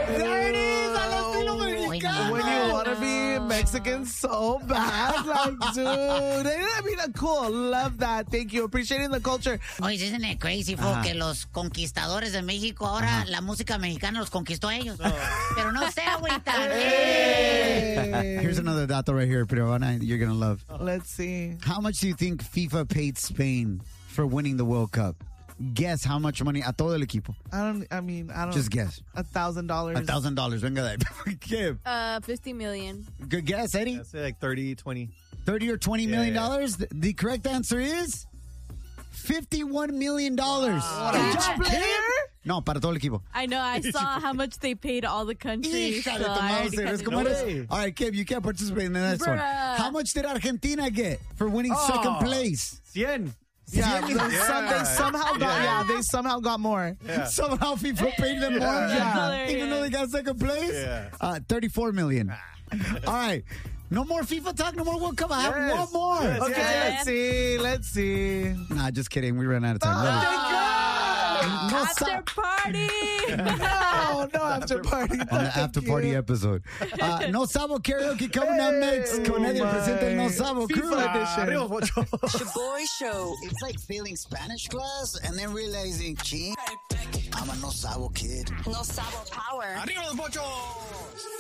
There it is. Al estilo mexicano. When you want to be Mexican so bad. Like, dude. I mean, cool. Love that. Thank you. Appreciating the culture. Oye, isn't it crazy, fool, que los conquistadores de México ahora la música mexicana los conquistó a ellos? Pero no sé, agüita. Here's another dato right here, Peruana, you're going to love. Let's see. How much do you think FIFA paid Spain for winning the World Cup? Guess how much money a todo el equipo. I don't. Just guess. $1,000. $1,000. Venga, Kim. 50 million. Good guess, Eddie. I'd say like 30, 20. 30 or 20 million dollars. The correct answer is $51 million. Good job, player. No, para todo el equipo. I know. I saw how much they paid all the countries. Hija So de tu I already mouse, ¿ves cómo kinda eres? All right, Kim, you can't participate in the next one. Bruh. How much did Argentina get for winning second place? 100. Yeah, they somehow got more. Yeah. Somehow FIFA paid them more. Yeah. Even though they got second place. Yeah. $34 million. All right. No more FIFA talk, no more World Cup. I have one more. Yes, Okay, let's see. Nah, just kidding. We ran out of time. No, After party. No after party. on the after party episode. No Sabo karaoke coming up next. Con Eddie presenta el No Sabo crew. Boy Show. It's like failing Spanish class and then realizing, gee, I'm a No Sabo kid. No Sabo Power. ¡Arriba los bochos!